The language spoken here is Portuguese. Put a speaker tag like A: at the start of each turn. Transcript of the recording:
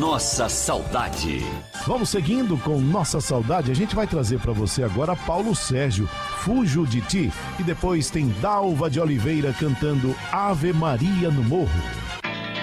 A: Nossa Saudade.
B: Vamos seguindo com Nossa Saudade. A gente vai trazer para você agora Paulo Sérgio, Fujo de Ti. E depois tem Dalva de Oliveira cantando Ave Maria no Morro.